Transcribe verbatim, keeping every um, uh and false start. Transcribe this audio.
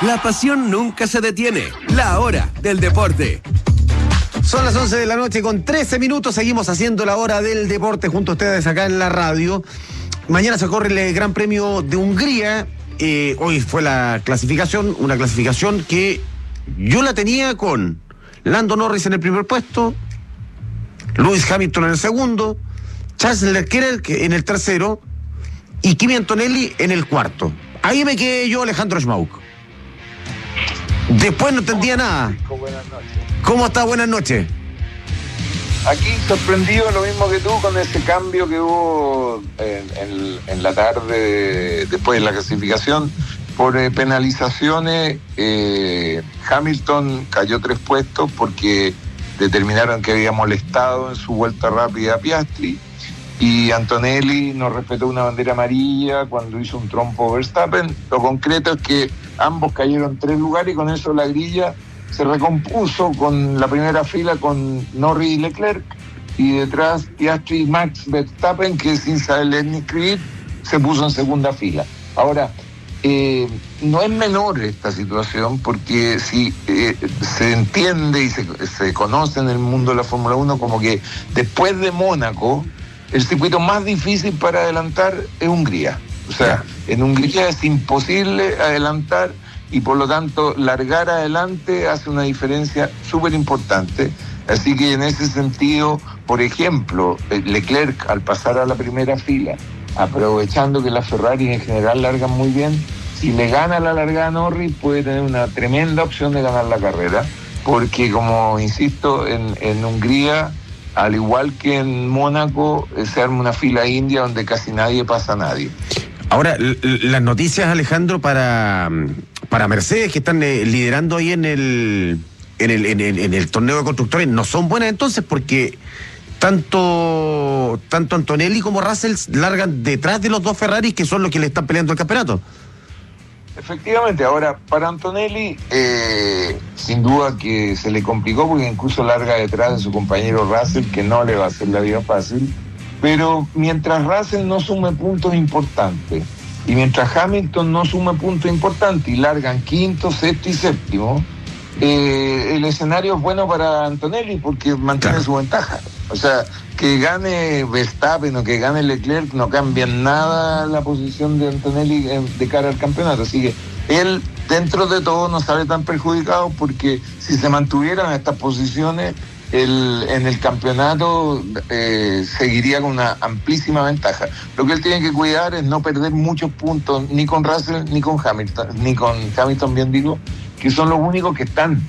La pasión nunca se detiene. La hora del deporte. Son las once de la noche con trece minutos. Seguimos haciendo la hora del deporte junto a ustedes acá en la radio. Mañana se corre el Gran Premio de Hungría. Eh, hoy fue la clasificación, una clasificación que yo la tenía con Lando Norris en el primer puesto, Lewis Hamilton en el segundo, Charles Leclerc en el tercero y Kimi Antonelli en el cuarto. Ahí me quedé yo, Alejandro Schmauk. Después no entendía nada. Buenas noches. ¿Cómo está? Buenas noches. Aquí sorprendido, lo mismo que tú, con ese cambio que hubo en, en, en la tarde después de la clasificación por eh, penalizaciones. eh, Hamilton cayó tres puestos porque determinaron que había molestado en su vuelta rápida a Piastri, y Antonelli no respetó una bandera amarilla cuando hizo un trompo Verstappen. Lo concreto es que ambos cayeron en tres lugares y con eso la grilla se recompuso con la primera fila con Norris y Leclerc, y detrás Piastri y Max Verstappen, que sin saber ni escribir se puso en segunda fila. Ahora, eh, no es menor esta situación, porque si eh, se entiende y se, se conoce en el mundo de la Fórmula uno como que después de Mónaco el circuito más difícil para adelantar es Hungría. O sea, en Hungría es imposible adelantar, y por lo tanto largar adelante hace una diferencia súper importante. Así que en ese sentido, por ejemplo, Leclerc, al pasar a la primera fila, aprovechando que las Ferrari en general largan muy bien, si le gana la largada a Norris, puede tener una tremenda opción de ganar la carrera, porque como insisto, en, en Hungría, al igual que en Mónaco, se arma una fila india donde casi nadie pasa a nadie. Ahora, l- l- las noticias, Alejandro, para, para Mercedes, que están eh, liderando ahí en el, en, el, en, el, en el torneo de constructores, no son buenas entonces, porque tanto, tanto Antonelli como Russell largan detrás de los dos Ferraris, que son los que le están peleando el campeonato. Efectivamente, ahora, para Antonelli, eh, sin duda que se le complicó, porque incluso larga detrás de su compañero Russell, que no le va a hacer la vida fácil. Pero mientras Russell no sume puntos importantes, y mientras Hamilton no sume puntos importantes y largan quinto, sexto y séptimo, eh, el escenario es bueno para Antonelli porque mantiene su ventaja. O sea, que gane Verstappen o que gane Leclerc no cambia nada la posición de Antonelli de cara al campeonato. Así que él, dentro de todo, no sale tan perjudicado, porque si se mantuvieran estas posiciones, El, en el campeonato eh, seguiría con una amplísima ventaja. Lo que él tiene que cuidar es no perder muchos puntos, ni con Russell ni con Hamilton, ni con Hamilton, bien digo, que son los únicos que están